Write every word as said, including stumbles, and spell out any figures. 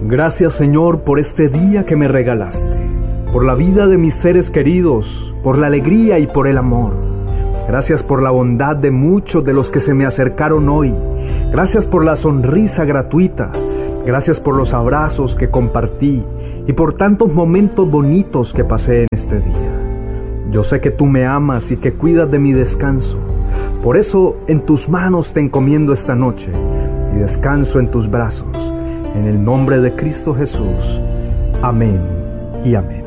Gracias, Señor, por este día que me regalaste, por la vida de mis seres queridos, por la alegría y por el amor. Gracias por la bondad de muchos de los que se me acercaron hoy. Gracias por la sonrisa gratuita. Gracias por los abrazos que compartí y por tantos momentos bonitos que pasé en este día. Yo sé que tú me amas y que cuidas de mi descanso. Por eso en tus manos te encomiendo esta noche y descanso en tus brazos. En el nombre de Cristo Jesús. Amén y amén.